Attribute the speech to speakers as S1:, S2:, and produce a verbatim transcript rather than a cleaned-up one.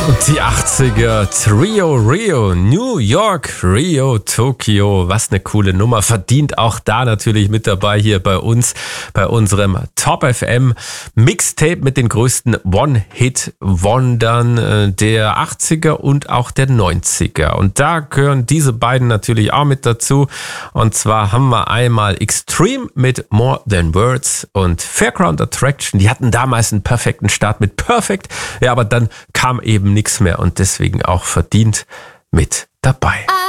S1: Die achtziger, Trio Rio, New York, Rio, Tokio. Was eine coole Nummer. Verdient auch da natürlich mit dabei hier bei uns, bei unserem Top F M Mixtape mit den größten One-Hit-Wondern der achtziger und auch der neunziger. Und da gehören diese beiden natürlich auch mit dazu. Und zwar haben wir einmal Extreme mit More Than Words und Fairground Attraction. Die hatten damals einen perfekten Start mit Perfect. Ja, aber dann kam eben nichts mehr und deswegen auch verdient mit dabei.